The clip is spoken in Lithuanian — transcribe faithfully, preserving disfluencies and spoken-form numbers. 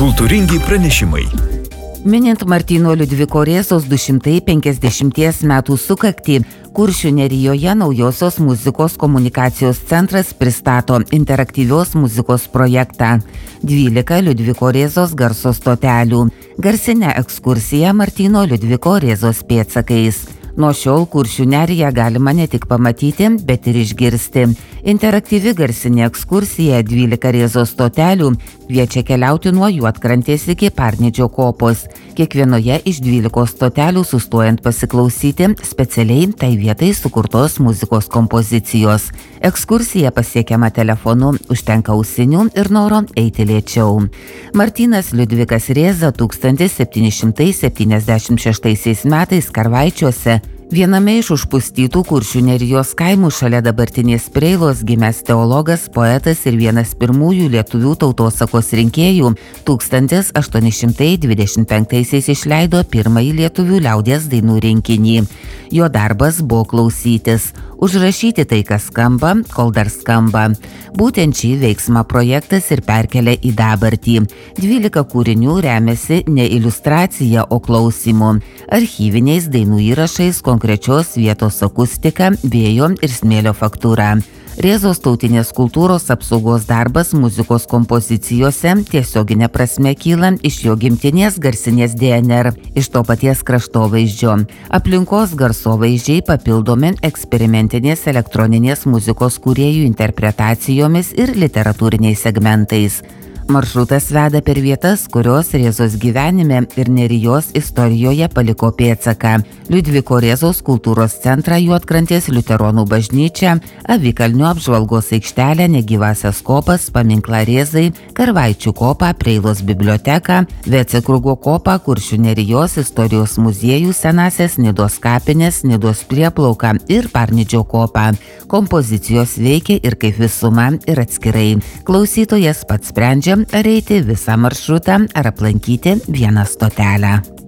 Kultūringi pranešimai. Minint Martyno Liudviko Rėzos du šimtai penkiasdešimties metų sukaktį, Kuršių Nerijoje Naujosios muzikos komunikacijos centras pristato interaktyvios muzikos projektą dvylika Liudviko Rėzos garso stotelių. Garsinę ekskursiją Martyno Liudviko Rėzos pėdsakais. Nuo šiol Kuršių Neriją galima ne tik pamatyti, bet ir išgirsti. Interaktyvi garsinė ekskursija dvylika Rėzos stotelių kviečia keliauti nuo Juodkrantės iki Parnidžio kopos. Kiekvienoje iš dvylikos stotelių sustojant pasiklausyti specialiai tai vietai sukurtos muzikos kompozicijos. Ekskursija pasiekiama telefonu, užtenka ausinių ir noro eiti lėčiau. Martynas Liudvikas Rėza tūkstantis septyni šimtai septyniasdešimt šeštaisiais metais Karvaičiuose, viename iš užpustytų Kuršių Nerijos kaimų šalia dabartinės Preilos, gimęs teologas, poetas ir vienas pirmųjų lietuvių tautosakos rinkėjų, tūkstantis aštuoni šimtai dvidešimt penktaisiais išleido pirmąjį lietuvių liaudies dainų rinkinį. Jo darbas buvo klausytis, užrašyti tai, kas skamba, kol dar skamba. Būtent šį veiksmą projektas ir perkelia į dabartį. dvylika kūrinių remiasi ne iliustracija, o klausimu, archyviniais dainų įrašais, konkrečios vietos akustika, vėjo ir smėlio faktūra. Rėzos tautinės kultūros apsaugos darbas muzikos kompozicijose tiesioginė prasme kyla iš jo gimtinės garsinės D N R, iš to paties kraštovaizdžio. Aplinkos garsovaizdžiai papildomi eksperimentinės elektroninės muzikos kūrėjų interpretacijomis ir literatūriniais segmentais. Maršrutas veda per vietas, kurios Rėzos gyvenime ir Nerijos istorijoje paliko pėdsaką. Liudviko Rėzos kultūros centrą, Juodkrantės liuteronų bažnyčią, Avikalnio apžvalgos aikštelę, Negyvasias kopas, paminklą Rėzai, Karvaičių kopą, Preilos biblioteką, Vecekrugo kopą, Kuršių Nerijos istorijos muziejų, Senąsias Nidos kapines, Nidos prieplauką ir Parnidžio kopą. Kompozicijos veikia ir kaip visuma, ir atskirai. Klausytojas pats sprendžia, ar eiti visą maršrutą, ar aplankyti vieną stotelę.